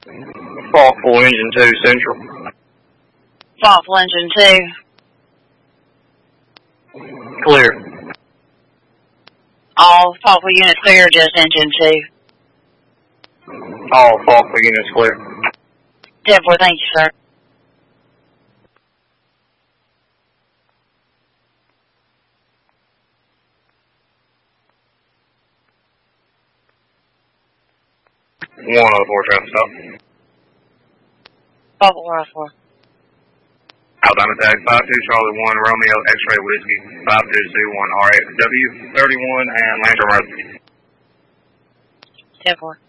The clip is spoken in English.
Thoughtful Engine 2 Central. Thoughtful Engine 2. Clear. All thoughtful units clear, just Engine 2. All thoughtful units clear. 10-4, thank you, sir. One out of 4 traffic stop. Thoughtful 104. Alabama tag 52 Charlie 1 Romeo X-ray Whiskey 5221 RXW 31 and Landrum Road. 10-4.